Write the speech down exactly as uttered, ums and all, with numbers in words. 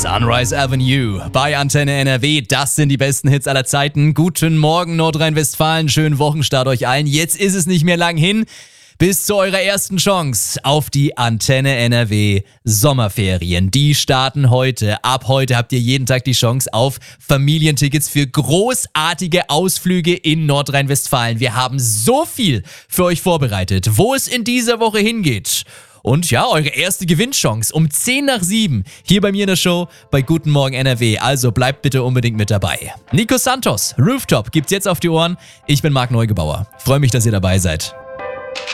Sunrise Avenue bei Antenne N R W, das sind die besten Hits aller Zeiten. Guten Morgen Nordrhein-Westfalen, schönen Wochenstart euch allen. Jetzt ist es nicht mehr lang hin bis zu eurer ersten Chance auf die Antenne N R W Sommerferien. Die starten heute. Ab heute habt ihr jeden Tag die Chance auf Familientickets für großartige Ausflüge in Nordrhein-Westfalen. Wir haben so viel für euch vorbereitet, wo es in dieser Woche hingeht. Und ja, eure erste Gewinnchance um zehn nach sieben hier bei mir in der Show bei Guten Morgen N R W. Also bleibt bitte unbedingt mit dabei. Nico Santos, Rooftop gibt's jetzt auf die Ohren. Ich bin Marc Neugebauer. Freue mich, dass ihr dabei seid.